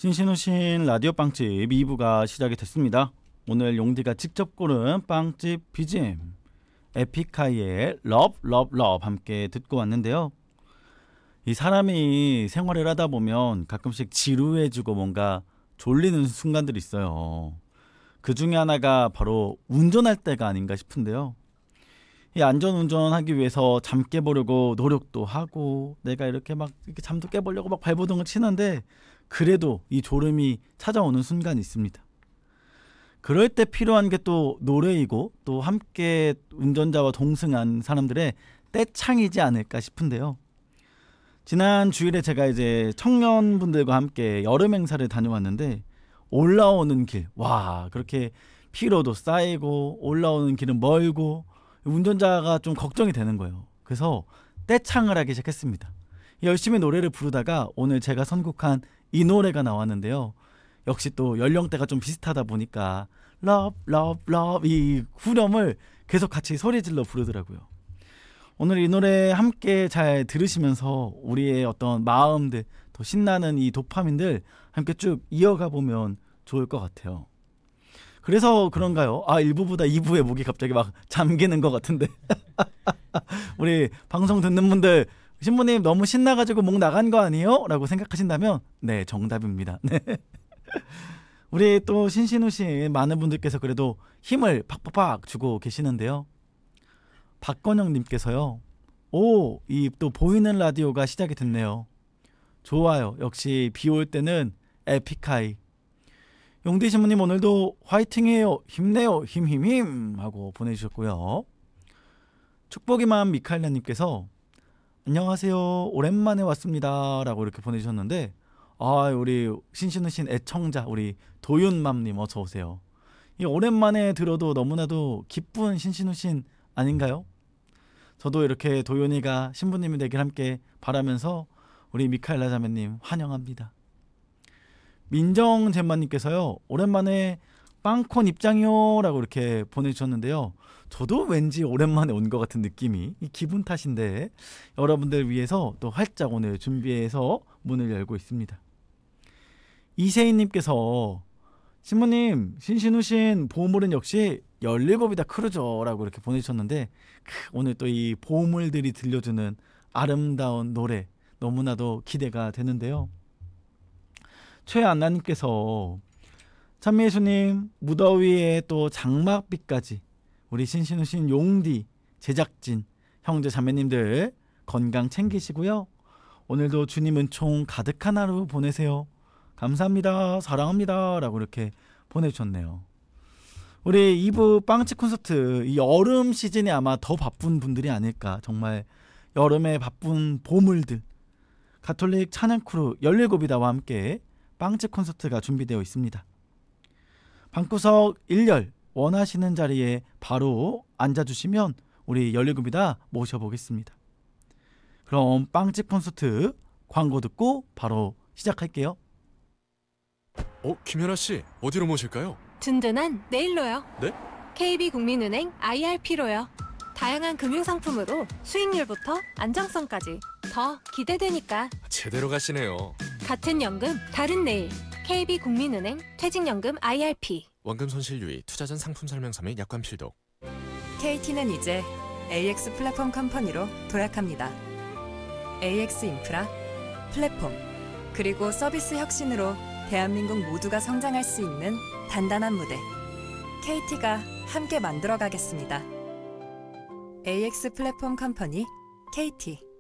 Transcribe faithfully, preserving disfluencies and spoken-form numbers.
신신우신 라디오 빵집 이 부가 시작이 됐습니다. 오늘 용디가 직접 고른 빵집 비지엠 에픽하이의 러브 러브 러브 함께 듣고 왔는데요. 이 사람이 생활을 하다 보면 가끔씩 지루해지고 뭔가 졸리는 순간들이 있어요. 그 중에 하나가 바로 운전할 때가 아닌가 싶은데요. 이 안전운전하기 위해서 잠 깨보려고 노력도 하고 내가 이렇게 막 이렇게 잠도 깨보려고 막 발버둥을 치는데 그래도 이 졸음이 찾아오는 순간이 있습니다. 그럴 때 필요한 게 또 노래이고 또 함께 운전자와 동승한 사람들의 떼창이지 않을까 싶은데요. 지난 주일에 제가 이제 청년분들과 함께 여름 행사를 다녀왔는데 올라오는 길, 와 그렇게 피로도 쌓이고 올라오는 길은 멀고 운전자가 좀 걱정이 되는 거예요. 그래서 떼창을 하기 시작했습니다. 열심히 노래를 부르다가 오늘 제가 선곡한 이 노래가 나왔는데요. 역시 또 연령대가 좀 비슷하다 보니까 러브 러브 러브 이 후렴을 계속 같이 소리 질러 부르더라고요. 오늘 이 노래 함께 잘 들으시면서 우리의 어떤 마음들, 더 신나는 이 도파민들 함께 쭉 이어가 보면 좋을 것 같아요. 그래서 그런가요? 아, 일 부보다 이 부의 목이 갑자기 막 잠기는 것 같은데 우리 방송 듣는 분들 신부님 너무 신나가지고 목 나간 거 아니에요? 라고 생각하신다면 네, 정답입니다. 네. 우리 또 신신우신 많은 분들께서 그래도 힘을 팍팍팍 주고 계시는데요. 박건영님께서요. 오, 이 또 보이는 라디오가 시작이 됐네요. 좋아요. 역시 비 올 때는 에픽하이. 용디 신부님 오늘도 화이팅해요. 힘내요. 힘힘힘 하고 보내주셨고요. 축복이만 미카엘라님께서 안녕하세요. 오랜만에 왔습니다. 라고 이렇게 보내주셨는데 아, 우리 신신우신 애청자 우리 도윤맘님 어서 오세요. 이 오랜만에 들어도 너무나도 기쁜 신신우신 아닌가요? 저도 이렇게 도윤이가 신부님이 되길 함께 바라면서 우리 미카엘라 자매님 환영합니다. 민정잼마님께서요. 오랜만에 빵콘 입장이요 라고 이렇게 보내주셨는데요. 저도 왠지 오랜만에 온 것 같은 느낌이 이 기분 탓인데 여러분들 위해서 또 활짝 오늘 준비해서 문을 열고 있습니다. 이세인님께서 신부님 신신우신 보물은 역시 열일곱이다 크루죠 라고 이렇게 보내주셨는데 오늘 또 이 보물들이 들려주는 아름다운 노래 너무나도 기대가 되는데요. 최안나님께서 참미예수님 무더위에 또 장막비까지 우리 신신우신 용디 제작진 형제 자매님들 건강 챙기시고요. 오늘도 주님 은총 가득한 하루 보내세요. 감사합니다. 사랑합니다. 라고 이렇게 보내주셨네요. 우리 이 부 빵집 콘서트 이 여름 시즌이 아마 더 바쁜 분들이 아닐까. 정말 여름에 바쁜 보물들 가톨릭 찬양크루 열일곱이다와 함께 빵집 콘서트가 준비되어 있습니다. 방구석 일 열 원하시는 자리에 바로 앉아주시면 우리 열일곱이다 모셔보겠습니다. 그럼 빵집 콘서트 광고 듣고 바로 시작할게요. 어, 김연아씨 어디로 모실까요? 든든한 내일로요. 네? 케이비국민은행 아이알피로요. 다양한 금융상품으로 수익률부터 안정성까지 더 기대되니까 제대로 가시네요. 같은 연금 다른 내일 케이비국민은행 퇴직연금 아이알피. 원금 손실 유의, 투자 전 상품 설명서 및 약관 필독. 케이티는 이제 에이엑스 플랫폼 컴퍼니로 도약합니다. 에이엑스 인프라, 플랫폼, 그리고 서비스 혁신으로 대한민국 모두가 성장할 수 있는 단단한 무대. 케이티가 함께 만들어가겠습니다. 에이엑스 플랫폼 컴퍼니 케이티.